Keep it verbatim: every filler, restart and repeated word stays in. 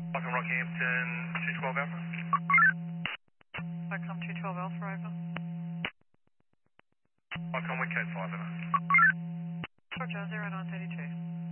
Welcome Rockhampton, two twelve Alpha. Welcome two twelve Alpha, over. Welcome Wicket five Alpha. Roger, zero nine thirty two.